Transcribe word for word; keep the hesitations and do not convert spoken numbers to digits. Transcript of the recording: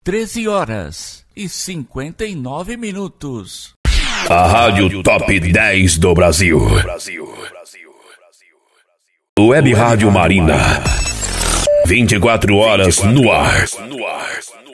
treze horas e cinquenta e nove minutos. A Rádio Top dez do Brasil. Web Rádio Marina. vinte e quatro horas no ar.